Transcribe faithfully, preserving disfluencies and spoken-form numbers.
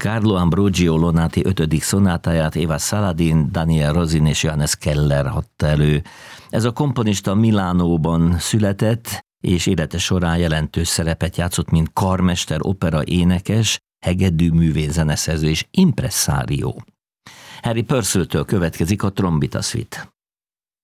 Carlo Ambrogio Lonati ötödik szonátáját Eva Saladin, Daniel Rosin és Johannes Keller adta elő. Ez a komponista Milánóban született, és élete során jelentős szerepet játszott, mint karmester, opera énekes, hegedűművész, zeneszerző és impresszárió. Harry Purcell-től következik a Trombita Suite.